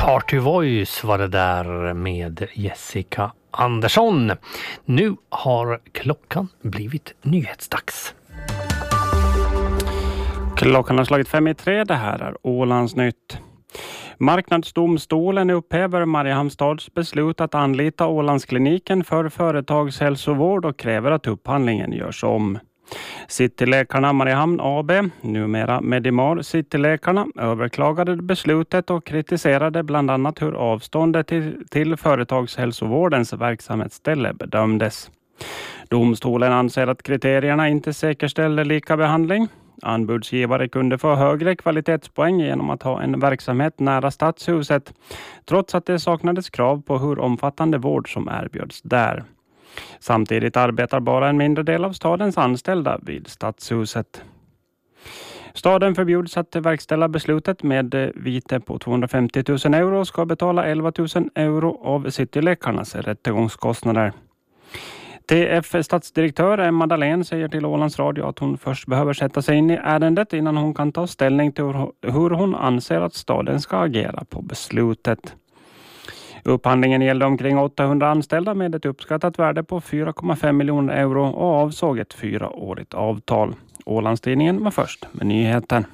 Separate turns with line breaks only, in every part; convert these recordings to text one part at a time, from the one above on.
Party Voice var det där med Jessica Andersson. Nu har klockan blivit nyhetsdags.
Klockan har slagit 5:03. Det här är Ålandsnytt. Marknadsdomstolen upphäver Mariehamnstads beslut att anlita Ålandskliniken för företagshälsovård och kräver att upphandlingen görs om. Cityläkarna Mariehamn AB, numera Medimar Cityläkarna, överklagade beslutet och kritiserade bland annat hur avståndet till företagshälsovårdens verksamhetsställe bedömdes. Domstolen anser att kriterierna inte säkerställer lika behandling. Anbudsgivare kunde få högre kvalitetspoäng genom att ha en verksamhet nära stadshuset, trots att det saknades krav på hur omfattande vård som erbjöds där. Samtidigt arbetar bara en mindre del av stadens anställda vid stadshuset. Staden förbjuds att verkställa beslutet med vite på 250 000 euro och ska betala 11 000 euro av cityläkarnas rättegångskostnader. TF stadsdirektör Emma Dahlén säger till Ålands Radio att hon först behöver sätta sig in i ärendet innan hon kan ta ställning till hur hon anser att staden ska agera på beslutet. Upphandlingen gällde omkring 800 anställda med ett uppskattat värde på 4,5 miljoner euro och avsåg ett 4-årigt avtal. Ålandstidningen var först med nyheten.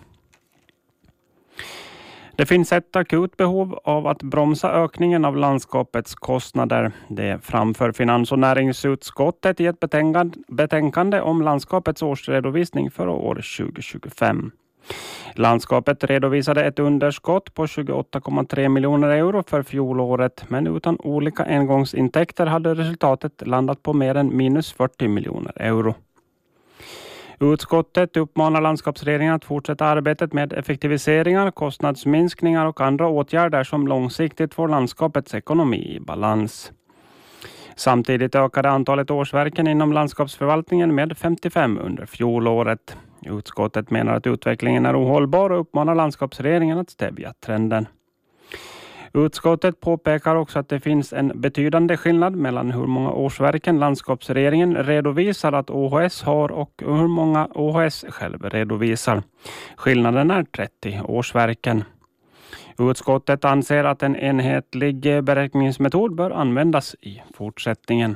Det finns ett akut behov av att bromsa ökningen av landskapets kostnader. Det framför finans- och näringsutskottet i ett betänkande om landskapets årsredovisning för år 2025. Landskapet redovisade ett underskott på 28,3 miljoner euro för fjolåret, men utan olika engångsintäkter hade resultatet landat på mer än minus 40 miljoner euro. Utskottet uppmanar landskapsregeringen att fortsätta arbetet med effektiviseringar, kostnadsminskningar och andra åtgärder som långsiktigt får landskapets ekonomi i balans. Samtidigt ökade antalet årsverken inom landskapsförvaltningen med 55 under fjolåret. Utskottet menar att utvecklingen är ohållbar och uppmanar landskapsregeringen att stävja trenden. Utskottet påpekar också att det finns en betydande skillnad mellan hur många årsverken landskapsregeringen redovisar att OHS har och hur många OHS själv redovisar. Skillnaden är 30 årsverken. Utskottet anser att en enhetlig beräkningsmetod bör användas i fortsättningen.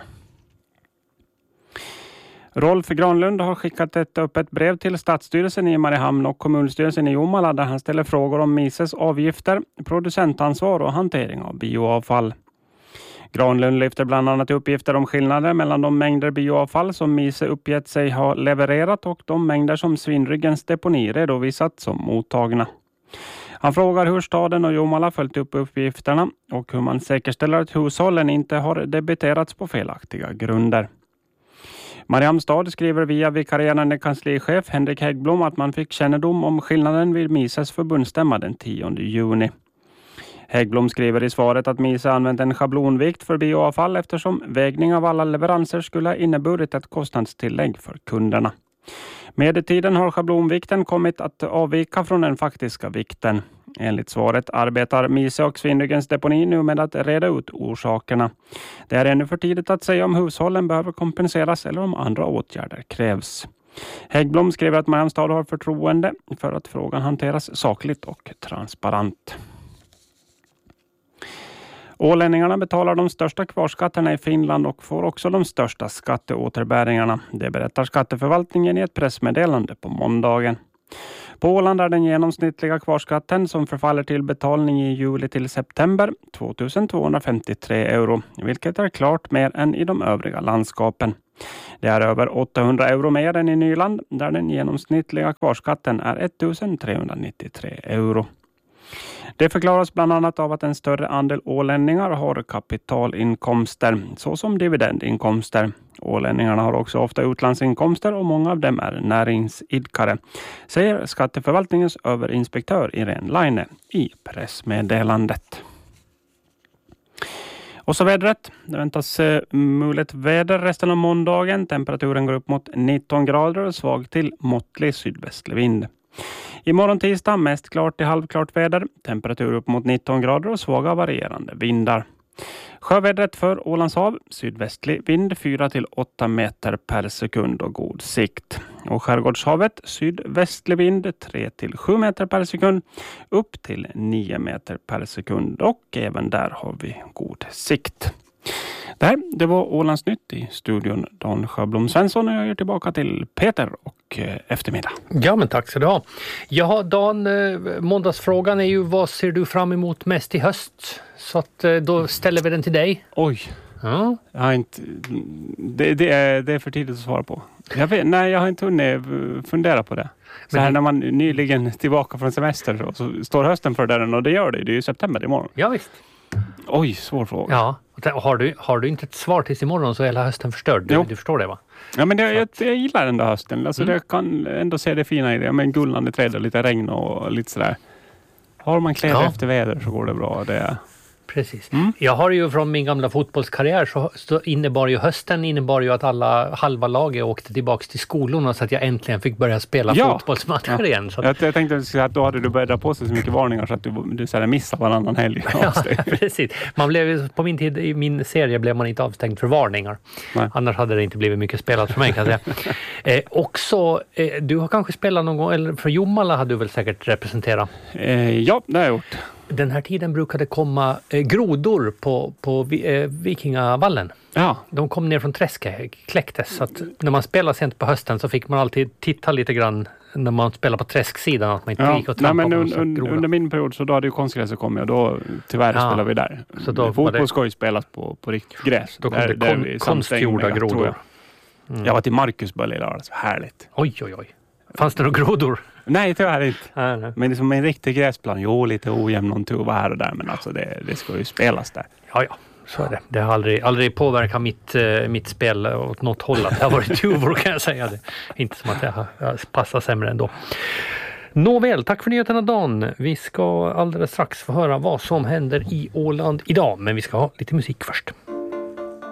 Rolf Granlund har skickat ett öppet brev till stadsstyrelsen i Mariehamn och kommunstyrelsen i Jomala där han ställer frågor om Mises avgifter, producentansvar och hantering av bioavfall. Granlund lyfter bland annat uppgifter om skillnader mellan de mängder bioavfall som Mise uppgett sig ha levererat och de mängder som Svinryggens deponi redovisat som mottagna. Han frågar hur staden och Jomala följt upp uppgifterna och hur man säkerställer att hushållen inte har debiterats på felaktiga grunder. Mariehamnstad skriver via vikarierande kanslichef Henrik Häggblom att man fick kännedom om skillnaden vid Mises förbundsstämma den 10 juni. Häggblom skriver i svaret att Mise använt en schablonvikt för bioavfall eftersom vägning av alla leveranser skulle ha inneburit ett kostnadstillägg för kunderna. Med tiden har schablonvikten kommit att avvika från den faktiska vikten. Enligt svaret arbetar Mise och Svinryggens deponi nu med att reda ut orsakerna. Det är ännu för tidigt att säga om hushållen behöver kompenseras eller om andra åtgärder krävs. Häggblom skriver att Mariehamnstad har förtroende för att frågan hanteras sakligt och transparent. Ålänningarna betalar de största kvarskatterna i Finland och får också de största skatteåterbäringarna. Det berättar skatteförvaltningen i ett pressmeddelande på måndagen. På Åland är den genomsnittliga kvarskatten som förfaller till betalning i juli till september 2253 euro, vilket är klart mer än i de övriga landskapen. Det är över 800 euro mer än i Nyland där den genomsnittliga kvarskatten är 1393 euro. Det förklaras bland annat av att en större andel ålänningar har kapitalinkomster, såsom dividendinkomster. Ålänningarna har också ofta utlandsinkomster och många av dem är näringsidkare, säger skatteförvaltningens överinspektör Irene Laine i pressmeddelandet. Och så vädret. Det väntas mulet väder resten av måndagen. Temperaturen går upp mot 19 grader och svag till måttlig sydvästlig vind. Imorgon tisdag mest klart till halvklart väder. Temperatur upp mot 19 grader och svaga varierande vindar. Sjövädret för Ålands hav, sydvästlig vind 4-8 meter per sekund och god sikt. Och skärgårdshavet, sydvästlig vind 3-7 meter per sekund upp till 9 meter per sekund och även där har vi god sikt. Det var Ålands nytt i studion. Dan Sjöblom Svensson och jag är tillbaka till Peter och eftermiddag.
Ja, men tack ska du ha. Ja, Dan, måndagsfrågan är ju vad ser du fram emot mest i höst? Så att då ställer vi den till dig.
Oj,
Ja.
jag har inte, det är för tidigt att svara på. Jag har inte hunnit fundera på det. Så här när man nyligen tillbaka från semester så står hösten för dörren och det gör det. Det är ju september imorgon.
Ja, visst.
Oj, svår fråga.
Ja, har du inte ett svar tills imorgon så är hela hösten förstörd. Du förstår det, va?
Ja, men jag gillar den där hösten. Alltså det kan ändå se det fina i det. Med gullande träd och lite regn och lite sådär. Har man kläder efter väder så går det bra.
Precis. Jag har ju från min gamla fotbollskarriär så innebar ju hösten att alla halva laget åkte tillbaka till skolorna så att jag äntligen fick börja spela fotbollsmatcher igen. Så att...
Jag tänkte att då hade du börjat dra på sig så mycket varningar så att du så här missar varannan helg.
Ja, precis. På min tid i min serie blev man inte avstängd för varningar. Nej. Annars hade det inte blivit mycket spelat för mig, kan jag säga. Du har kanske spelat någon gång, eller för Jomala hade du väl säkert representerat?
Ja, det har jag gjort.
Den här tiden brukade komma grodor på Vikingavallen.
Ja.
De kom ner från träsket, kläcktes. Så att när man spelade sent på hösten så fick man alltid titta lite grann när man spelar på träsksidan. Att man inte gick och trampade på
under min period så då hade ju konstgräset kommit och då tyvärr spelade vi där. Så då fotboll ska ju spelas på riktigt gräs.
Då kom det konstgjorda grodor.
Jag var till Marcusböll idag, så härligt.
Oj. Fanns det några grodor?
Nej, tyvärr inte. Nej. Men det är som en riktig gräsplan. Lite ojämn någon tuva här och där. Men alltså det ska ju spelas där.
Ja. Så är det. Det har aldrig påverkat mitt spel åt något håll. Det har varit tuvor, kan jag säga. Det inte som att jag passar sämre ändå. Nåväl, tack för nyheterna, Dan. Vi ska alldeles strax få höra vad som händer i Åland idag. Men vi ska ha lite musik först.